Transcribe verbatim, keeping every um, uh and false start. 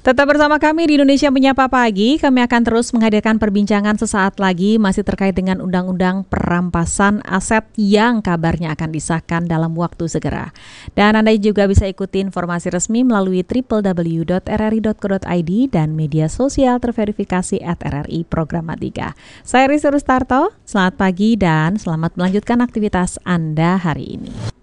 Tetap bersama kami di Indonesia Menyapa Pagi. Kami akan terus menghadirkan perbincangan sesaat lagi masih terkait dengan Undang-Undang Perampasan Aset yang kabarnya akan disahkan dalam waktu segera. Dan Anda juga bisa ikuti informasi resmi melalui w w w dot r r i dot co dot i d dan media sosial terverifikasi at R R I Programa tiga. Saya Risa Rustarto, selamat pagi dan selamat melanjutkan aktivitas Anda hari ini.